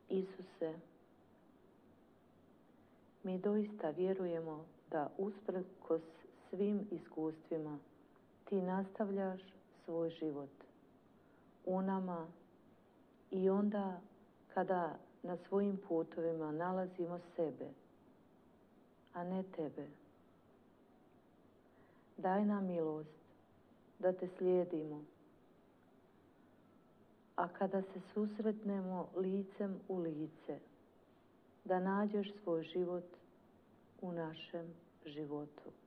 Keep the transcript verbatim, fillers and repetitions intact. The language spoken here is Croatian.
Isuse, mi doista vjerujemo da usprkos svim iskustvima Ti nastavljaš svoj život u nama i onda kada na svojim putovima nalazimo sebe, a ne Tebe. Daj nam milost da Te slijedimo, a kada se susretnemo licem u lice, da nađeš svoj život u našem životu.